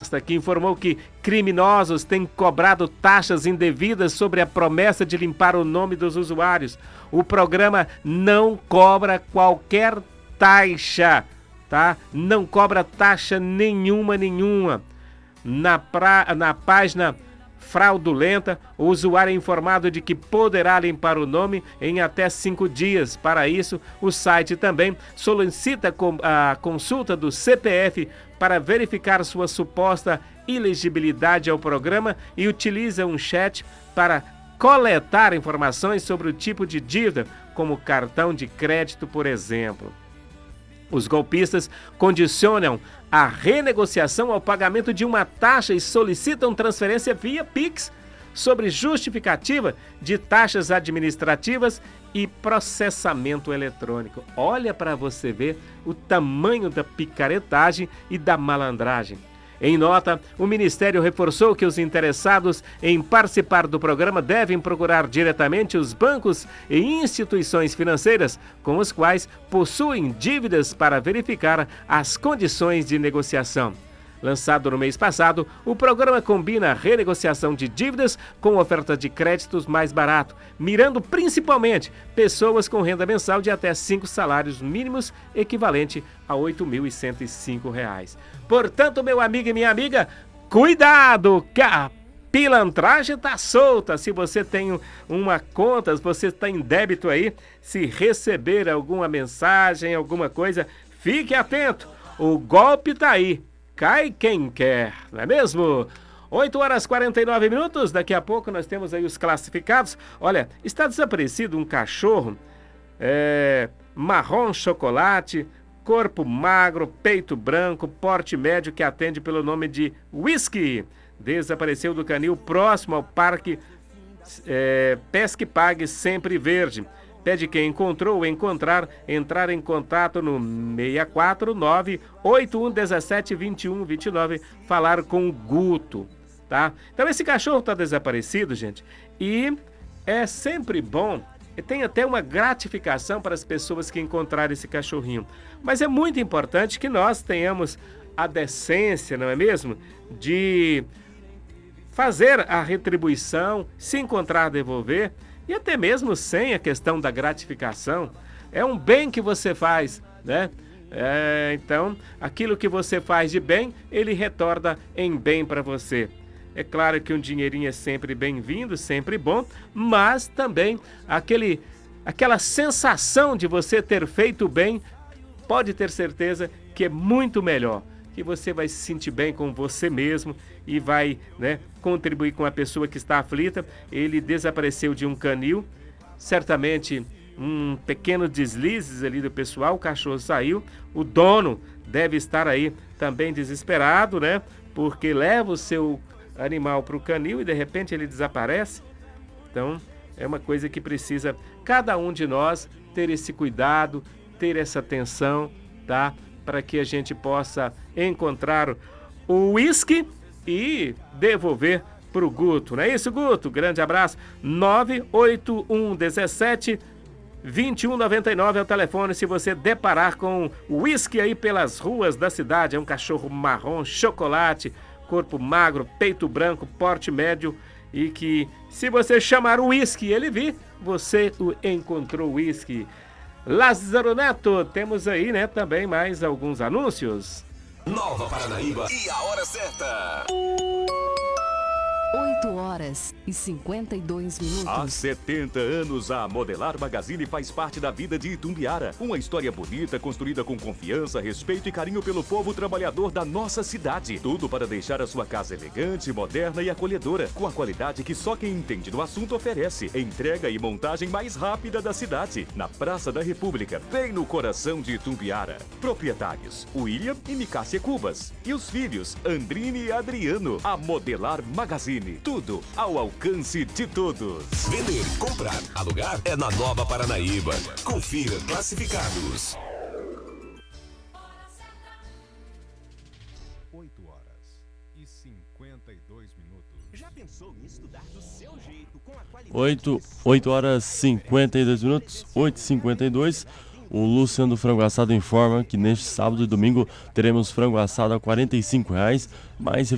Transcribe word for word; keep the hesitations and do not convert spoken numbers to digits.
Costa, que informou que criminosos têm cobrado taxas indevidas sobre a promessa de limpar o nome dos usuários. O programa não cobra qualquer taxa, tá? Não cobra taxa nenhuma, nenhuma. Na, pra, na página fraudulenta, o usuário é informado de que poderá limpar o nome em até cinco dias. Para isso, o site também solicita a consulta do C P F para verificar sua suposta elegibilidade ao programa e utiliza um chat para coletar informações sobre o tipo de dívida, como cartão de crédito, por exemplo. Os golpistas condicionam a renegociação ao pagamento de uma taxa e solicitam transferência via Pix sobre justificativa de taxas administrativas e processamento eletrônico. Olha para você ver o tamanho da picaretagem e da malandragem. Em nota, o Ministério reforçou que os interessados em participar do programa devem procurar diretamente os bancos e instituições financeiras com os quais possuem dívidas para verificar as condições de negociação. Lançado no mês passado, o programa combina a renegociação de dívidas com oferta de créditos mais barato, mirando principalmente pessoas com renda mensal de até cinco salários mínimos, equivalente a oito mil e cento e cinco reais. Portanto, meu amigo e minha amiga, cuidado, que a pilantragem está solta. Se você tem uma conta, se você está em débito aí, se receber alguma mensagem, alguma coisa, fique atento. O golpe está aí. Cai quem quer, não é mesmo? oito horas e quarenta e nove minutos, daqui a pouco nós temos aí os classificados. Olha, está desaparecido um cachorro é, marrom chocolate, corpo magro, peito branco, porte médio, que atende pelo nome de Whisky. Desapareceu do canil próximo ao Parque é, Pesque Pague Sempre Verde. Pede quem encontrou ou encontrar, entrar em contato no seis quatro nove, oito um um sete, dois um dois nove, falar com o Guto, tá? Então esse cachorro está desaparecido, gente, e é sempre bom, e tem até uma gratificação para as pessoas que encontrarem esse cachorrinho. Mas é muito importante que nós tenhamos a decência, não é mesmo, de fazer a retribuição, se encontrar, devolver. E até mesmo sem a questão da gratificação, é um bem que você faz, né? É, então, aquilo que você faz de bem, ele retorna em bem para você. É claro que um dinheirinho é sempre bem-vindo, sempre bom, mas também aquele, aquela sensação de você ter feito bem, pode ter certeza que é muito melhor. Que você vai se sentir bem com você mesmo e vai, né, contribuir com a pessoa que está aflita. Ele desapareceu de um canil, certamente um pequeno deslize ali do pessoal, o cachorro saiu, o dono deve estar aí também desesperado, né, porque leva o seu animal para o canil e de repente ele desaparece. Então é uma coisa que precisa cada um de nós ter esse cuidado, ter essa atenção, tá? Para que a gente possa encontrar o Whisky e devolver para o Guto. Não é isso, Guto? Grande abraço. nove oito um um sete, dois um nove nove é o telefone se você deparar com o Whisky aí pelas ruas da cidade. É um cachorro marrom, chocolate, corpo magro, peito branco, porte médio, e que se você chamar o Whisky e ele vir, você o encontrou o Whisky. Lázaro Neto, temos aí, né, também mais alguns anúncios. Nova Paranaíba e a hora certa. oito horas e cinquenta e dois minutos. Há setenta anos, a Modelar Magazine faz parte da vida de Itumbiara. Uma história bonita, construída com confiança, respeito e carinho pelo povo trabalhador da nossa cidade. Tudo para deixar a sua casa elegante, moderna e acolhedora, com a qualidade que só quem entende do assunto oferece. Entrega e montagem mais rápida da cidade, na Praça da República, bem no coração de Itumbiara. Proprietários, William e Micácia Cubas. E os filhos, Andrine e Adriano. A Modelar Magazine. Tudo ao alcance de todos. Vender, comprar, alugar é na Nova Paranaíba. Confira classificados. oito horas e cinquenta e dois minutos. Já pensou em estudar do seu jeito com a qualidade? oito, oito horas e cinquenta e dois minutos, oito e cinquenta e dois. O Luciano do Frango Assado informa que neste sábado e domingo teremos frango assado a quarenta e cinco reais, mais